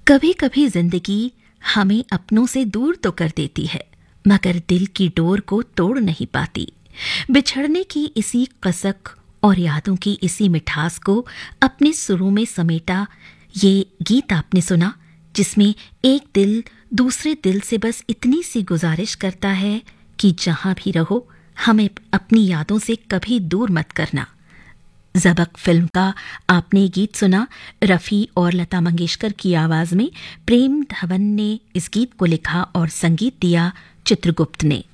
कभी कभी जिंदगी हमें अपनों से दूर तो कर देती है, मगर दिल की डोर को तोड़ नहीं पाती। बिछड़ने की इसी कसक और यादों की इसी मिठास को अपने सुरों में समेटा ये गीत आपने सुना, जिसमें एक दिल दूसरे दिल से बस इतनी सी गुजारिश करता है कि जहां भी रहो हमें अपनी यादों से कभी दूर मत करना। ज़बक फिल्म का आपने गीत सुना। रफ़ी और लता मंगेशकर की आवाज़ में प्रेम धवन ने इस गीत को लिखा और संगीत दिया चित्रगुप्त ने।